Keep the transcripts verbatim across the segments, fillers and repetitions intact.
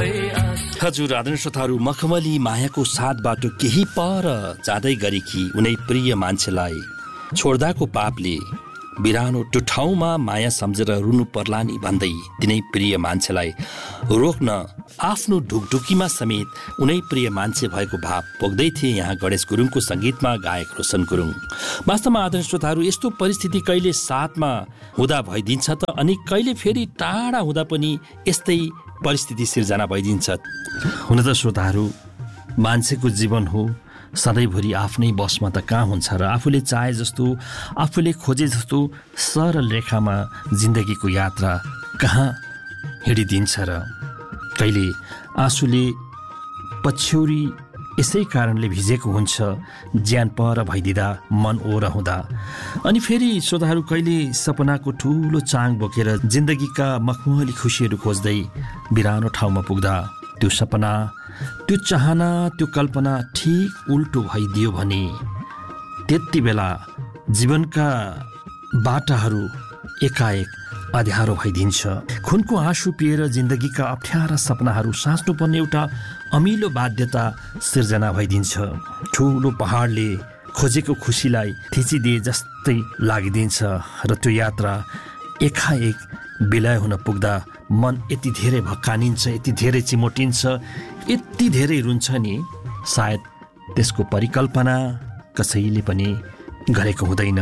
हजुर आदरणीय श्रोताहरू, मखमली मायाको साथबाट केही पर जाँदै गरेकी उनै प्रिय मान्छेलाई छोड्दाको पापले बिरानो त्यो ठाउँमा माया सम्झेर रुनु पर्ला नि भन्दै तिनै प्रिय मान्छेलाई रोक्न आफ्नो ढुकढुकीमा समेत उनै प्रिय मान्छे भएको भाव पोख्दै थिए यहाँ गणेश गुरुङको सङ्गीतमा गायक रोशन गुरुङ। वास्तवमा आदरणीय श्रोताहरू, यस्तो परिस्थिति कहिले साथमा हुँदा भइदिन्छ त अनि कहिले फेरि टाढा हुँदा पनि यस्तै परिस्थिति सिर्जना भइदिन्छ। हुन त श्रोताहरू, मान्छेको जीवन हो, सधैँभरि आफ्नै बसमा त कहाँ हुन्छ र आफूले चाहे जस्तो आफूले खोजे जस्तो सरल रेखामा जिन्दगीको यात्रा कहाँ हिँडिदिन्छ र कहिले आँसुले पछ्यौरी यसै कारणले भिजेको हुन्छ ज्यान पर भइदिँदा मन ओर हुँदा। अनि फेरि श्रोताहरू, कहिले सपनाको ठुलो चाङ बोकेर जिन्दगीका मखमली खुसीहरू खोज्दै बिरानो ठाउँमा पुग्दा त्यो सपना, त्यो चाहना, त्यो कल्पना ठिक उल्टो भइदियो भने त्यति बेला जीवनका बाटाहरू एकाएक अँध्यारो भइदिन्छ। खुनको आँसु पिएर जिन्दगीका अप्ठ्यारा सपनाहरू साँच्नुपर्ने एउटा अमिलो बाध्यता सिर्जना भइदिन्छ। ठुलो पहाडले खोजेको खुसीलाई थिचिदिए जस्तै लागिदिन्छ र त्यो यात्रा एकाएक विलय हुन पुग्दा मन यति धेरै भक्कानिन्छ, यति धेरै चिमोटिन्छ, यति धेरै रुन्छ नि, सायद त्यसको परिकल्पना कसैले पनि गरेको हुँदैन।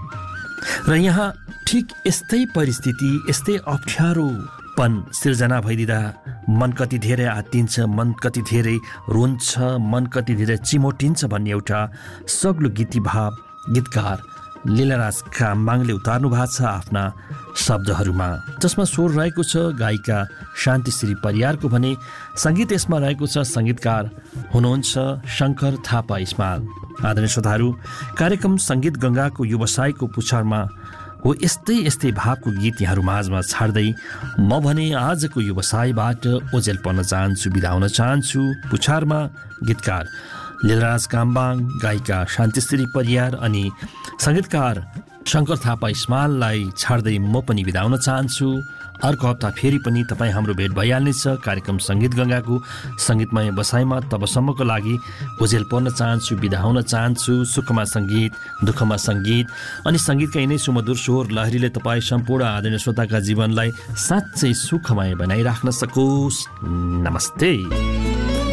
र यहाँ ठिक यस्तै परिस्थिति, यस्तै अप्ठ्यारोपन सिर्जना भइदिँदा मन कति धेरै आत्तिन्छ, मन कति धेरै रोन्छ, मन कति धेरै चिमोटिन्छ भन्ने एउटा सग्लो गीती भाव गीतकार लीलाराज काम्बाङले उतार्नु भएको छ आफ्ना शब्दहरूमा, जसमा स्वर रहेको छ गायिका शान्तिश्री परियारको भने सङ्गीत यसमा रहेको छ सङ्गीतकार हुनुहुन्छ शङ्कर थापा इस्माल। आदरणीय श्रोताहरू, कार्यक्रम सङ्गीत गङ्गाको व्यवसायको पुछारमा हो यस्तै यस्तै भावको गीत यहाँहरू माझमा छाड्दै म भने आजको व्यवसायबाट ओझेल पर्न चाहन्छु, बिदा हुन चाहन्छु। पुछारमा गीतकार लीलाराज काम्बाङ, गायिका शान्तिश्री परियार अनि सङ्गीतकार शङ्कर थापा इस्माललाई छाड्दै म पनि बिदा हुन चाहन्छु। अर्को हप्ता फेरि पनि तपाईँ हाम्रो भेट भइहाल्नेछ कार्यक्रम सङ्गीत गङ्गाको सङ्गीतमय बसाइमा। तबसम्मको लागि ओझेल पर्न चाहन्छु, बिदा हुन चाहन्छु। सुखमा सङ्गीत, दुःखमा सङ्गीत अनि सङ्गीतका यिनै सुमधुर स्वर लहरीले तपाईँ सम्पूर्ण आदरणीय श्रोताका जीवनलाई साँच्चै सुखमय बनाइराख्न सकोस्। नमस्ते।